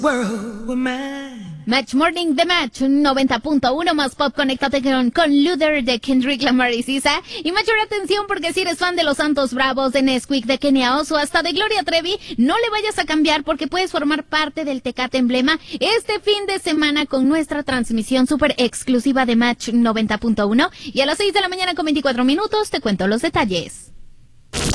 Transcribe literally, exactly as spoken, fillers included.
Match Morning de Match noventa punto uno más pop. Conéctate con, con Luther de Kendrick Lamar y Sisa. Y mayor atención porque si eres fan de los Santos Bravos, de Nesquik, de Kenia Oso, hasta de Gloria Trevi, no le vayas a cambiar porque puedes formar parte del Tecate Emblema este fin de semana con nuestra transmisión súper exclusiva de Match noventa punto uno. Y a las seis de la mañana con veinticuatro minutos te cuento los detalles.